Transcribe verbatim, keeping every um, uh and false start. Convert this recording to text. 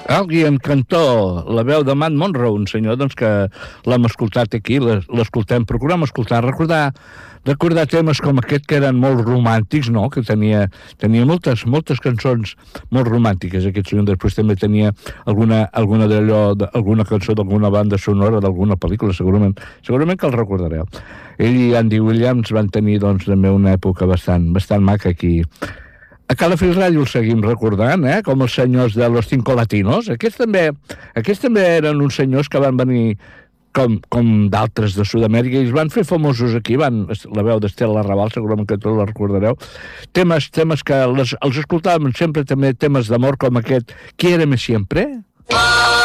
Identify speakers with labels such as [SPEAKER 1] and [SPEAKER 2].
[SPEAKER 1] Alguien cantó la veu de Matt Monro, un senyor doncs, que l'hem escoltat aquí, l'escoltem, procurem escoltar, recordar, recordar temes com aquest que eren molt romàntics, no? Que tenia, tenia moltes, moltes cançons molt romàntiques, aquest senyor. Després també tenia alguna, alguna d'allò, alguna cançó d'alguna banda sonora, d'alguna pel·lícula, segurament, segurament que el recordareu. Ell i Andy Williams van tenir doncs, també una època bastant, bastant maca aquí. A Calafell Ràdio el seguim recordant, eh? Com els senyors de Los Cinco Latinos. Aquests també, aquests també eren uns senyors que van venir com, com d'altres de Sud-amèrica i es van fer famosos aquí. Van, la veu d'Estela Raval, segurament que tots la recordareu. Temes, temes que les, els escoltàvem sempre, també temes d'amor com aquest Quiéreme Siempre.